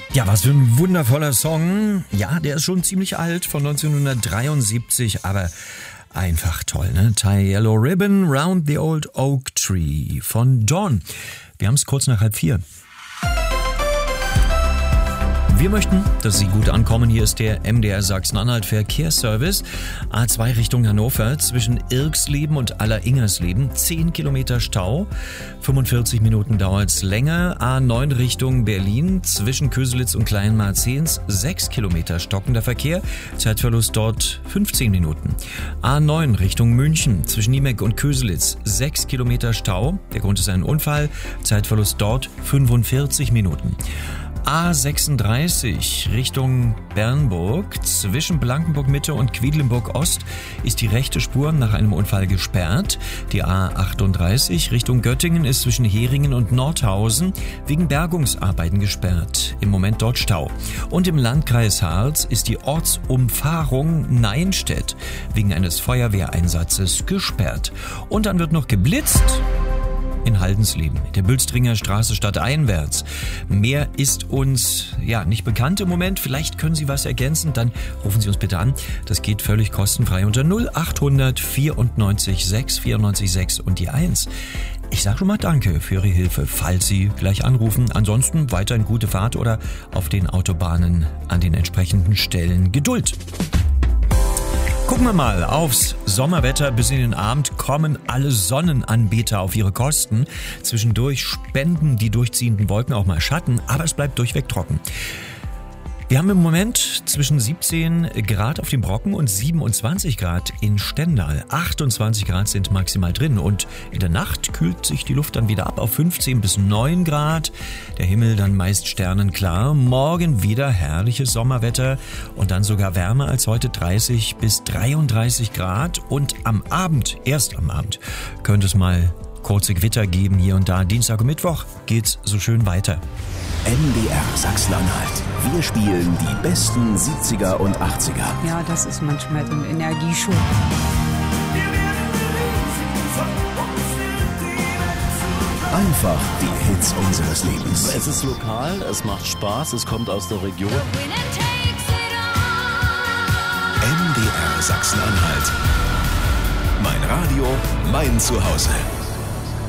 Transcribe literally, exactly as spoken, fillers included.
Ja, was für ein wundervoller Song. Ja, der ist schon ziemlich alt, von neunzehnhundertdreiundsiebzig, aber einfach toll, ne? Tie Yellow Ribbon Round the Old Oak Tree von Dawn. Wir haben es kurz nach halb vier. Wir möchten, dass Sie gut ankommen. Hier ist der M D R Sachsen-Anhalt Verkehrsservice. A zwei Richtung Hannover zwischen Irksleben und Alleringersleben. zehn Kilometer Stau. fünfundvierzig Minuten dauert's länger. A neun Richtung Berlin zwischen Köselitz und Kleinmarzehns. sechs Kilometer stockender Verkehr. Zeitverlust dort fünfzehn Minuten. A neun Richtung München zwischen Niemek und Köselitz. sechs Kilometer Stau. Der Grund ist ein Unfall. Zeitverlust dort fünfundvierzig Minuten. A sechsunddreißig Richtung Bernburg zwischen Blankenburg Mitte und Quedlinburg Ost ist die rechte Spur nach einem Unfall gesperrt. Die A achtunddreißig Richtung Göttingen ist zwischen Heringen und Nordhausen wegen Bergungsarbeiten gesperrt. Im Moment dort Stau. Und im Landkreis Harz ist die Ortsumfahrung Neinstedt wegen eines Feuerwehreinsatzes gesperrt. Und dann wird noch geblitzt in Haldensleben, der Bülstringer Straße stadteinwärts. Mehr ist uns ja nicht bekannt im Moment. Vielleicht können Sie was ergänzen, dann rufen Sie uns bitte an. Das geht völlig kostenfrei unter null achthundert vierundneunzig sechs vierundneunzig sechs und die eins. Ich sage schon mal Danke für Ihre Hilfe, falls Sie gleich anrufen. Ansonsten weiterhin gute Fahrt oder auf den Autobahnen an den entsprechenden Stellen Geduld. Gucken wir mal aufs Sommerwetter. Bis in den Abend kommen alle Sonnenanbeter auf ihre Kosten. Zwischendurch spenden die durchziehenden Wolken auch mal Schatten, aber es bleibt durchweg trocken. Wir haben im Moment zwischen siebzehn Grad auf dem Brocken und siebenundzwanzig Grad in Stendal. achtundzwanzig Grad sind maximal drin und in der Nacht kühlt sich die Luft dann wieder ab auf fünfzehn bis neun Grad. Der Himmel dann meist sternenklar. Morgen wieder herrliches Sommerwetter und dann sogar wärmer als heute, dreißig bis dreiunddreißig Grad. Und am Abend, erst am Abend, könnte es mal kurze Gewitter geben hier und da. Dienstag und Mittwoch geht's so schön weiter. M D R Sachsen-Anhalt. Wir spielen die besten siebziger und achtziger. Ja, das ist manchmal so ein Energieschub. Einfach die Hits unseres Lebens. Es ist lokal, es macht Spaß, es kommt aus der Region. M D R Sachsen-Anhalt. Mein Radio, mein Zuhause.